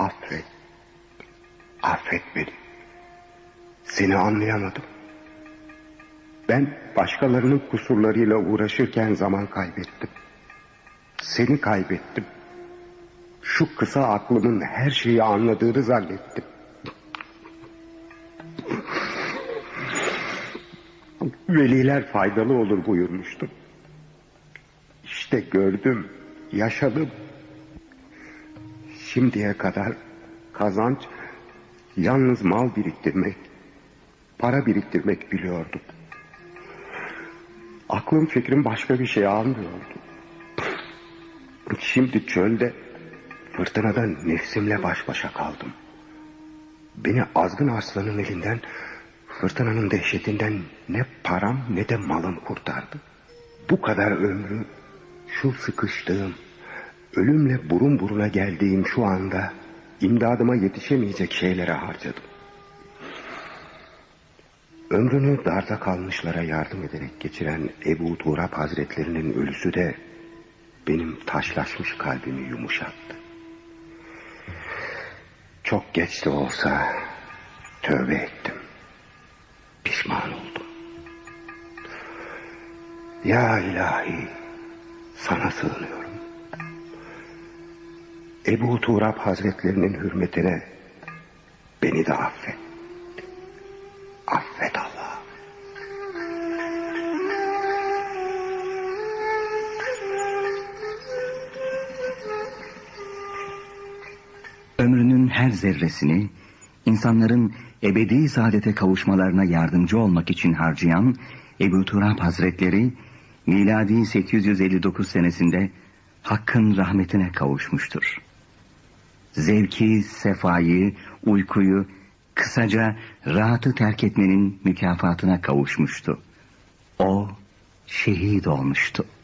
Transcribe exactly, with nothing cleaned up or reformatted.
Affet. Affet beni. Seni anlayamadım. Ben başkalarının kusurlarıyla uğraşırken zaman kaybettim. Seni kaybettim. Şu kısa aklımın her şeyi anladığını zannettim. Veliler faydalı olur buyurmuştu. İşte gördüm, yaşadım. Şimdiye kadar kazanç yalnız mal biriktirmek, para biriktirmek biliyordum. Aklım fikrim başka bir şey almıyordu. Şimdi çölde, fırtınada nefsimle baş başa kaldım. Beni azgın aslanın elinden, fırtınanın dehşetinden ne param ne de malım kurtardı. Bu kadar ömrü şu sıkıştığım, ölümle burun buruna geldiğim şu anda imdadıma yetişemeyecek şeylere harcadım. Ömrünü darda kalmışlara yardım ederek geçiren Ebu Turab Hazretlerinin ölüsü de benim taşlaşmış kalbimi yumuşattı. Çok geç de olsa tövbe ettim. Pişman oldum. Ya ilahi, sana sığınıyorum. Ebu Turab Hazretlerinin hürmetine beni de affet. Affet Allah. Ömrünün her zerresini insanların ebedi saadete kavuşmalarına yardımcı olmak için harcayan Ebu Turab Hazretleri miladi sekiz yüz elli dokuz senesinde Hakk'ın rahmetine kavuşmuştur. Zevki, sefayı, uykuyu, kısaca rahatı terk etmenin mükafatına kavuşmuştu. O şehit olmuştu.